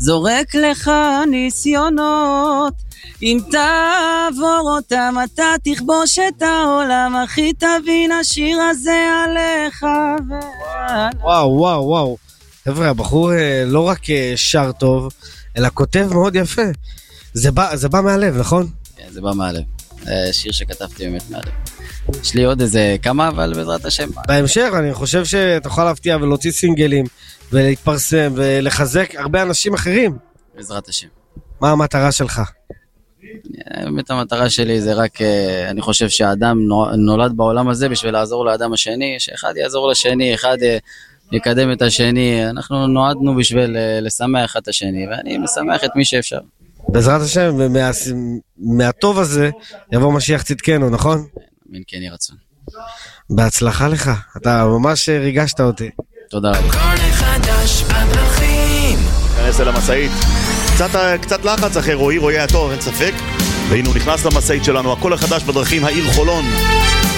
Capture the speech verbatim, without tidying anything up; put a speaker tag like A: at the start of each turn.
A: זורק לך ניסיונות, אם תעבור אותם אתה תכבוש את העולם, אחי תבין השיר הזה עליך ועליך.
B: וואו וואו וואו, חבר'ה, הבחור לא רק שר טוב, אלא כותב מאוד יפה. זה בא, זה בא מהלב, נכון?
A: כן, זה בא מהלב. שיר שכתבתי באמת מהלב. יש לי עוד איזה כמה, אבל בעזרת השם.
B: בהמשך אני חושב שתוכל להפתיע ולהוציא סינגלים, ולהתפרסם ולחזק הרבה אנשים אחרים.
A: בעזרת השם.
B: מה המטרה שלך?
A: באמת המטרה שלי זה רק, אני חושב שהאדם נולד בעולם הזה בשביל לעזור לאדם השני, שאחד יעזור לשני, אחד יקדם את השני. אנחנו נועדנו בשביל לשמח את השני, ואני משמח את מי שאפשר.
B: בעזרת השם, ומה, מהטוב הזה יבוא משיח צדקנו, נכון?
A: אמן כן יהי רצון.
B: בהצלחה לך, אתה ממש ריגשת אותי.
A: תודה רבה.
C: נכנס אל המשאית, קצת, קצת לחץ אחרי רועי, רועי הטוב, אין ספק. והנה הוא נכנס למשאית שלנו, הכל החדש בדרכים, העיר חולון.